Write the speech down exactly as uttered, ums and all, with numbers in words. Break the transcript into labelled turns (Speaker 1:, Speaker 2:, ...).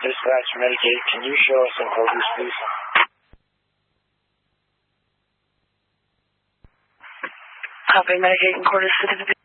Speaker 1: Dispatch, Medigate, can you show us some quarters, please?
Speaker 2: Copy, Medigate and quarters to the